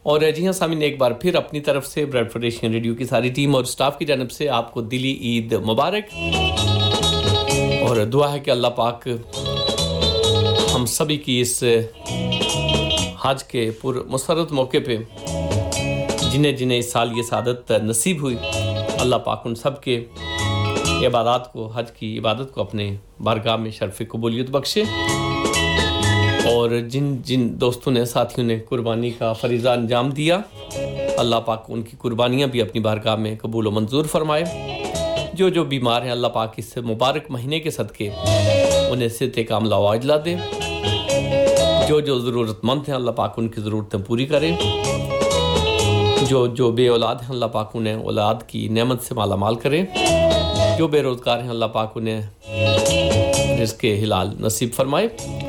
اور جی ہاں سامعین، ایک بار پھر اپنی طرف سے بریڈ فورڈ ایشین ریڈیو کی ساری ٹیم اور سٹاف کی جانب سے آپ کو دلی عید مبارک، اور دعا ہے کہ اللہ پاک ہم سبھی کی اس حج کے پر مسرت موقع پہ جنہیں جنہیں اس سال یہ سعادت نصیب ہوئی، اللہ پاک ان سب کے عبادات کو، حج کی عبادت کو اپنے بارگاہ میں شرف قبولیت بخشے، اور جن جن دوستوں نے، ساتھیوں نے قربانی کا فریضہ انجام دیا، اللہ پاک ان کی قربانیاں بھی اپنی بارگاہ میں قبول و منظور فرمائے۔ جو بیمار ہیں، اللہ پاک اس مبارک مہینے کے صدقے انہیں صحت کاملہ و عاجلہ دے، جو ضرورت مند ہیں، اللہ پاک ان کی ضرورتیں پوری کرے، جو بے اولاد ہیں، اللہ پاک انہیں اولاد کی نعمت سے مالا مال کرے، جو بے روزگار ہیں، اللہ پاک انہیں رزق حلال نصیب فرمائے،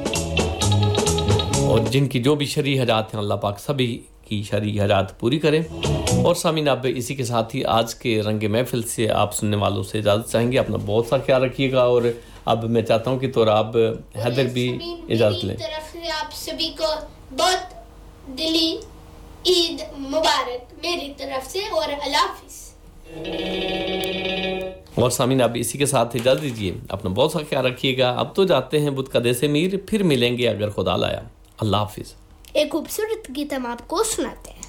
اور جن کی جو بھی شرعی حاجات ہیں، اللہ پاک سبھی کی شرعی حاجات پوری کرے۔ اور سامعین، اب اسی کے ساتھ ہی آج کے رنگ محفل سے آپ سننے والوں سے اجازت چاہیں گے۔ اپنا بہت سا خیال رکھیے گا، اور اب میں چاہتا ہوں کہ توراب حیدر بھی اجازت لیں۔ میری طرف سے آپ سبھی کو بہت دلی عید مبارک میری طرف سے، اور اللہ حافظ۔ اور سامعین، اب اسی کے ساتھ اجازت دیجیے، اپنا بہت سا خیال رکھیے گا۔ اب تو جاتے ہیں بدھ کدے سے میر، پھر ملیں گے اگر خدا لایا۔ اللہ حافظ۔ ایک خوبصورت گیت ہم آپ کو سناتے ہیں۔